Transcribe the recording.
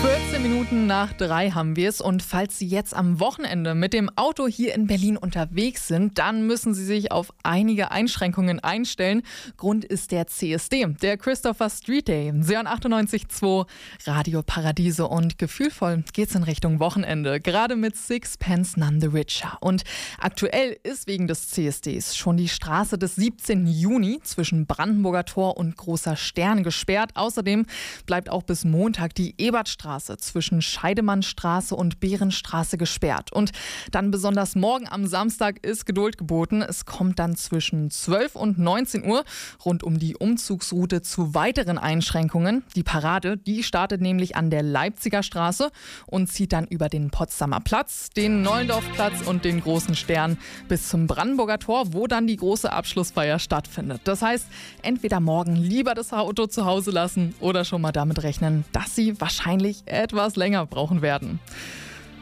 14 Minuten nach 3 haben wir es und falls Sie jetzt am Wochenende mit dem Auto hier in Berlin unterwegs sind, dann müssen Sie sich auf einige Einschränkungen einstellen. Grund ist der CSD, der Christopher Street Day. Sie hören 98.2 Radio Paradiso und gefühlvoll geht's in Richtung Wochenende, gerade mit Sixpence None the Richer. Und aktuell ist wegen des CSDs schon die Straße des 17. Juni zwischen Brandenburger Tor und Großer Stern gesperrt. Außerdem bleibt auch bis Montag die Ebertstraße zwischen Scheidemannstraße und Behrenstraße gesperrt. Und dann besonders morgen am Samstag ist Geduld geboten. Es kommt dann zwischen 12 und 19 Uhr rund um die Umzugsroute zu weiteren Einschränkungen. Die Parade, die startet nämlich an der Leipziger Straße und zieht dann über den Potsdamer Platz, den Nollendorfplatz und den Großen Stern bis zum Brandenburger Tor, wo dann die große Abschlussfeier stattfindet. Das heißt, entweder morgen lieber das Auto zu Hause lassen oder schon mal damit rechnen, dass Sie wahrscheinlich etwas länger brauchen werden.